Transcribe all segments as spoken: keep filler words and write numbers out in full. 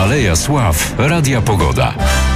Aleja Sław, Radia Pogoda.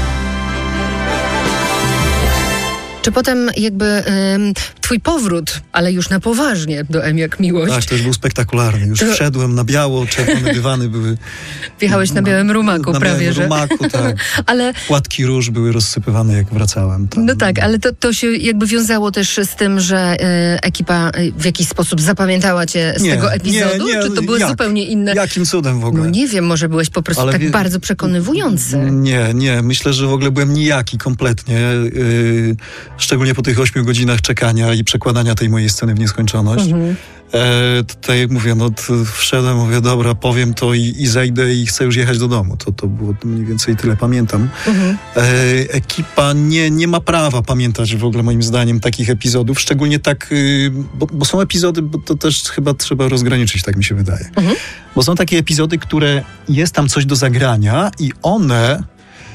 Czy potem jakby ym, twój powrót, ale już na poważnie do M jak miłość? Tak, to już był spektakularny. Już to... wszedłem na biało, czerwone dywany były... Wjechałeś na, na białym rumaku na prawie, białym że? rumaku, tak. ale... Płatki róż były rozsypywane, jak wracałem. Tam. No tak, ale to, to się jakby wiązało też z tym, że y, ekipa y, w jakiś sposób zapamiętała cię z nie, tego epizodu? Nie, nie, Czy to były jak? zupełnie inne? Jakim cudem w ogóle? No nie wiem, może byłeś po prostu ale tak wie... bardzo przekonywujący. Nie, nie. Myślę, że w ogóle byłem nijaki kompletnie. Yy, szczególnie po tych ośmiu godzinach czekania i przekładania tej mojej sceny w nieskończoność. Mhm. E, tutaj jak mówię, no wszedłem, mówię, dobra, powiem to i, i zejdę i chcę już jechać do domu. To, to było mniej więcej tyle, pamiętam. Mhm. E, ekipa nie, nie ma prawa pamiętać w ogóle moim zdaniem takich epizodów, szczególnie tak, y, bo, bo są epizody, bo to też chyba trzeba rozgraniczyć, tak mi się wydaje. Mhm. Bo są takie epizody, które jest tam coś do zagrania i one...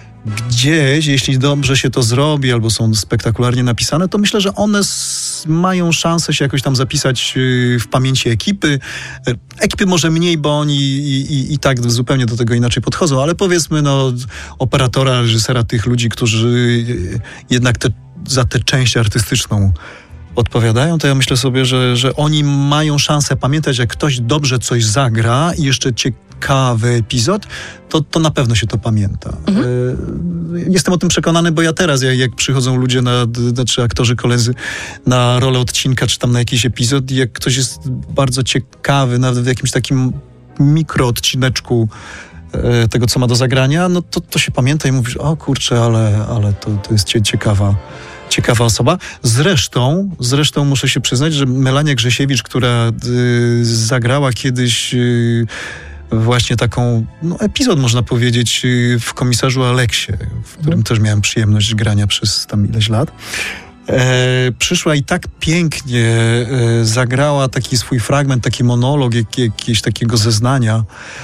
gdzieś, jeśli dobrze się to zrobi, albo są spektakularnie napisane, to myślę, że one s- mają szansę się jakoś tam zapisać y, w pamięci ekipy. E, ekipy może mniej, bo oni i, i, i tak zupełnie do tego inaczej podchodzą, ale powiedzmy, no, operatora, reżysera, tych ludzi, którzy y, jednak te, za tę część artystyczną odpowiadają, to ja myślę sobie, że, że oni mają szansę pamiętać, jak ktoś dobrze coś zagra i jeszcze ciekawy epizod, to, to na pewno się to pamięta. Mhm. E, jestem o tym przekonany, bo ja teraz, jak, jak przychodzą ludzie, na, znaczy aktorzy, koledzy na rolę odcinka, czy tam na jakiś epizod, jak ktoś jest bardzo ciekawy, nawet w jakimś takim mikroodcineczku e, tego, co ma do zagrania, no to, to się pamięta i mówisz, o kurczę, ale, ale to, to jest ciekawa Ciekawa osoba. Zresztą, zresztą muszę się przyznać, że Melania Grzesiewicz, która y, zagrała kiedyś y, właśnie taką, no epizod można powiedzieć, y, w Komisarzu Aleksie, w którym mm. też miałem przyjemność grania przez tam ileś lat. E, przyszła i tak pięknie e, zagrała taki swój fragment, taki monolog, jak, jakiegoś takiego zeznania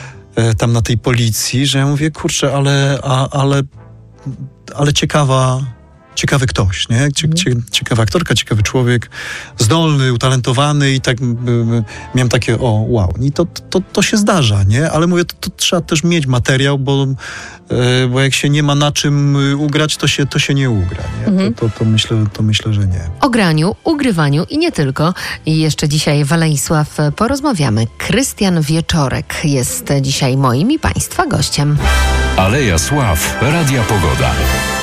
e, tam na tej policji, że ja mówię, kurczę, ale, a, ale, ale ciekawa Ciekawy ktoś, nie? Cie, cie, ciekawa aktorka, ciekawy człowiek, zdolny, utalentowany i tak y, y, miałem takie, o wow, i to, to, to się zdarza, nie? Ale mówię, to, to trzeba też mieć materiał, bo, y, bo jak się nie ma na czym ugrać, to się, to się nie ugra, nie? Mhm. To, to, to, myślę, to myślę, że nie. O graniu, ugrywaniu i nie tylko. I jeszcze dzisiaj w Alei Sław porozmawiamy. Krystian Wieczorek jest dzisiaj moim i Państwa gościem. Aleja Sław, Radia Pogoda.